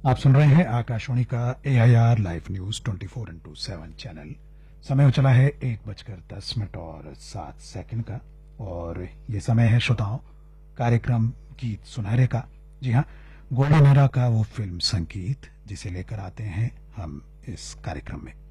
आप सुन रहे हैं आकाशवाणी का AIR live news 24x7 channel. समय हो चला है 1:10 और 7 का और ये समय है श्रोताओं कार्यक्रम गीत सुनहरे का। जी हाँ, गोल्डन एरा का वो फिल्म संगीत जिसे लेकर आते हैं हम इस कार्यक्रम में।